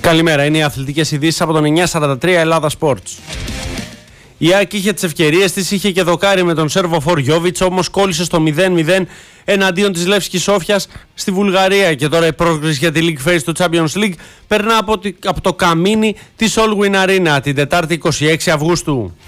Καλημέρα, είναι οι αθλητικές ειδήσεις από τον 943 Ελλάδα Sports. Η ΑΕΚ είχε τις ευκαιρίες της, είχε και δοκάρι με τον Σέρβο Φοριόβιτς, όμως κόλλησε στο 0-0 εναντίον της Λεύσκης Σόφιας στη Βουλγαρία. Και τώρα η πρόκριση για τη League Phase του Champions League περνά από το καμίνι της All Win Arena την Τετάρτη 26 Αυγούστου.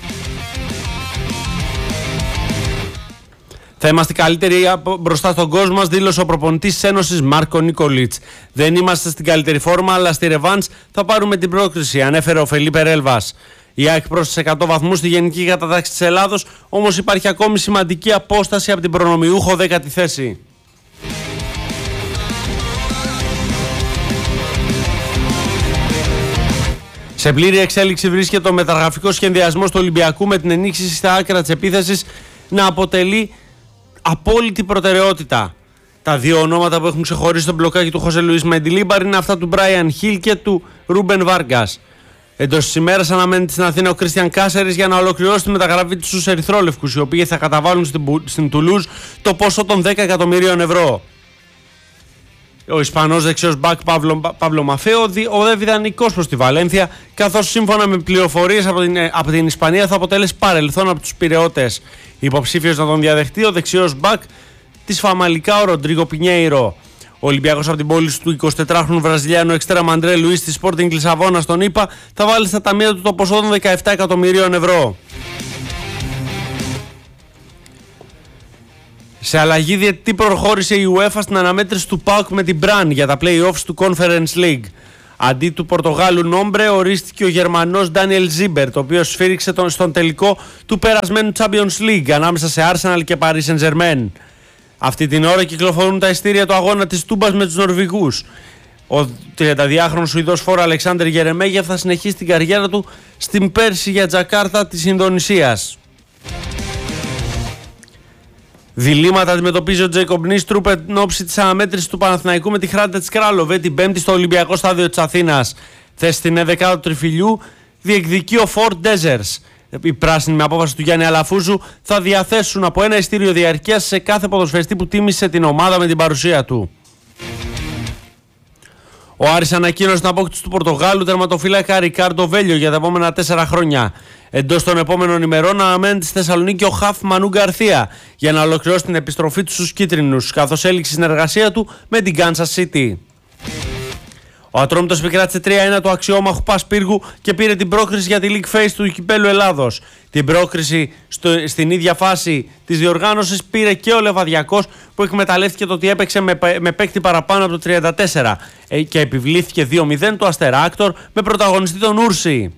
Θα είμαστε καλύτεροι μπροστά στον κόσμο μας, δήλωσε ο προπονητής της Ένωσης Μάρκο Νικολίτς. Δεν είμαστε στην καλύτερη φόρμα, αλλά στη ρεβάνς θα πάρουμε την πρόκριση, ανέφερε ο Φελίπε Ρέλβας. Η ΑΕΚ πρόσθεσε 100 βαθμούς στη γενική κατάταξη της Ελλάδος, όμως υπάρχει ακόμη σημαντική απόσταση από την προνομιούχο 10η θέση. Σε πλήρη εξέλιξη βρίσκεται ο μεταγραφικός σχεδιασμός του Ολυμπιακού, με την ενίσχυση στα άκρα της επίθεσης να αποτελεί απόλυτη προτεραιότητα. Τα δύο ονόματα που έχουν ξεχωρίσει στο μπλοκάκι του Χωσέ Λουίς Μεντιλίμπαρ είναι αυτά του Μπράιαν Χιλ και του Ρούμπεν Βάργκας. Εντός της ημέρας αναμένεται στην Αθήνα ο Κρίστιαν Κάσερης για να ολοκληρώσει τη μεταγραφή του στους Ερυθρόλευκους, οι οποίοι θα καταβάλουν στην Τουλούζ το ποσό των 10 εκατομμυρίων ευρώ. Ο Ισπανός δεξιός μπακ Παύλο Μαφέο οδεύει δανεικός προς τη Βαλένθια, καθώς σύμφωνα με πληροφορίες από την Ισπανία θα αποτέλεσει παρελθόν από τους Πειραιώτες. Υποψήφιος να τον διαδεχτεί ο δεξιός μπακ της Φαμαλικά ο Ροντρίγκο Πινιέιρο. Ο Ολυμπιακός από την πόλη του 24χρονου Βραζιλιάνου εξτρέμ Αντρέ Λουίς της Sporting Λισαβόνα στον ΗΠΑ θα βάλει στα ταμεία του το ποσό των 17 εκατομμυρίων ευρώ. Σε αλλαγή διαιτητή προχώρησε η UEFA στην αναμέτρηση του ΠΑΟΚ με την Μπραν για τα play-offs του Conference League. Αντί του Πορτογάλου Νόμπρε ορίστηκε ο Γερμανός Ντάνιελ Ζίμπερτ, ο οποίος σφύριξε στον τελικό του περασμένου Champions League ανάμεσα σε Arsenal και Paris Saint-Germain. Αυτή την ώρα κυκλοφορούν τα ειστήρια του αγώνα της Τούμπας με τους Νορβηγούς. Ο 32χρονος Σουηδός φόρ Αλεξάνδερ Γερεμέγεφ θα συνεχίσει την καριέρα του στην Πέρση για Τζακάρτα της Ινδονησίας. Διλήμματα αντιμετωπίζει ο Τζέικομπ Νίστρουπ εν ώψη της αναμέτρησης του Παναθηναϊκού με τη Χράντα της Κράλοβε την Πέμπτη στο Ολυμπιακό Στάδιο της Αθήνας. Θέση στην 11η του τριφυλιού διεκδικεί ο Φορ Ντέζερς. Οι πράσινοι με απόφαση του Γιάννη Αλαφούζου θα διαθέσουν από ένα ειστήριο διαρκείας σε κάθε ποδοσφαιριστή που τίμησε την ομάδα με την παρουσία του. Ο Άρης ανακοίνωσε την απόκτηση του Πορτογάλου τερματοφύλακα Ρικάρντο Βέλιο για τα επόμενα 4 χρόνια. Εντός των επόμενων ημερών αναμένεται στη Θεσσαλονίκη ο Χαφ Μανού Γκαρθία για να ολοκληρώσει την επιστροφή του στους κίτρινους, καθώς έληξε η συνεργασία του με την Kansas City. Ο Ατρόμητος επικράτησε 3-1 του αξιόμαχου Πας Πύργου και πήρε την πρόκριση για τη League Phase του Κυπέλλου Ελλάδος. Την πρόκριση στην ίδια φάση της διοργάνωσης πήρε και ο Λεβαδιακός, που εκμεταλλεύτηκε το ότι έπαιξε με παίκτη παραπάνω από το 34 και επιβλήθηκε 2-0 του Αστέρα Άκτορ με πρωταγωνιστή τον Ούρση.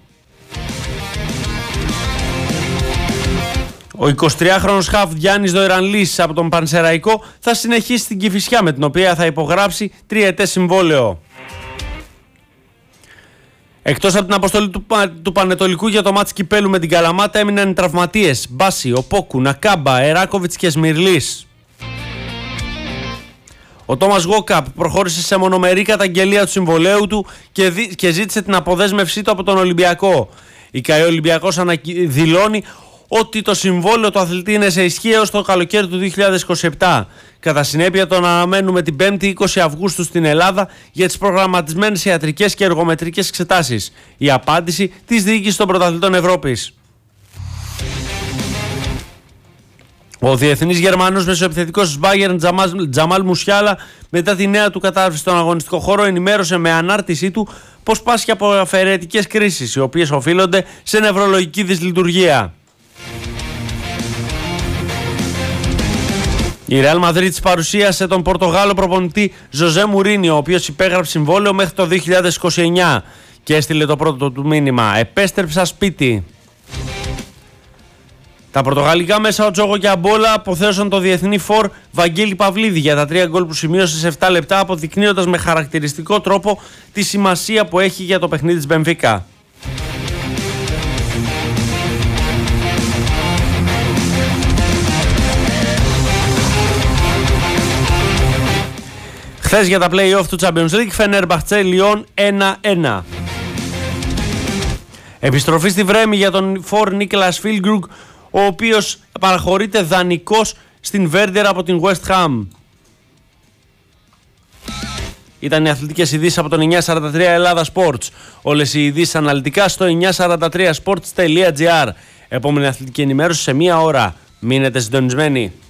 Ο 23χρονος χαφ Γιάννης Δοϊρανλής από τον Πανσεραϊκό θα συνεχίσει την Κηφισιά, με την οποία θα υπογράψει 3ετές συμβόλαιο. Εκτός από την αποστολή του Πανετολικού για το μάτς Κυπέλου με την Καλαμάτα έμειναν οι τραυματίες Μπάση, Οπόκου, Νακάμπα, Εράκοβιτς και Σμυρλής. Ο Τόμας Γόκαπ προχώρησε σε μονομερή καταγγελία του συμβολέου του και ζήτησε την αποδέσμευσή του από τον Ολυμπιακό. Η ΚΑΕ Ολυμπιακός δηλώνει ότι το συμβόλαιο του αθλητή είναι σε ισχύ έως το καλοκαίρι του 2027. Κατά συνέπεια τον αναμένουμε την 5η 20 Αυγούστου στην Ελλάδα για τις προγραμματισμένες ιατρικές και εργομετρικές εξετάσεις. Η απάντηση της διοίκησης των πρωταθλητών Ευρώπης. Ο διεθνής Γερμανός μεσοεπιθετικός της Bayern Τζαμάλ Μουσιάλα, μετά τη νέα του κατάρρευση στον αγωνιστικό χώρο, ενημέρωσε με ανάρτησή του πως πάσχει από αφαιρετικές κρίσεις, οι οποίες οφείλονται σε νευρολογική δυσλειτουργία. Η Ρεάλ Μαδρίτης παρουσίασε τον Πορτογάλο προπονητή Ζωζέ Μουρίνιο, ο οποίος υπέγραψε συμβόλαιο μέχρι το 2029 και έστειλε το πρώτο του μήνυμα: επέστρεψα σπίτι. Τα πορτογαλικά μέσα ο Τζόγο και Αμπόλα αποθέωσαν το διεθνή φορ Βαγγέλη Παυλίδη για τα 3 γκολ που σημείωσε σε 7 λεπτά, αποδεικνύοντας με χαρακτηριστικό τρόπο τη σημασία που έχει για το παιχνίδι της Μπενφίκα. Χθες για τα play-off του Champions League, Φενέρμπαχτσε Λιόν 1-1. Επιστροφή στη Βρέμη για τον φορ Νίκλας Φίλγκρουγκ, ο οποίος παραχωρείται δανεικός στην Βέρντερ από την West Ham. Ήταν οι αθλητικές ειδήσεις από τον 943 Ελλάδα Sports. Όλες οι ειδήσεις αναλυτικά στο 943sports.gr. Επόμενη αθλητική ενημέρωση σε 1 ώρα. Μείνετε συντονισμένοι.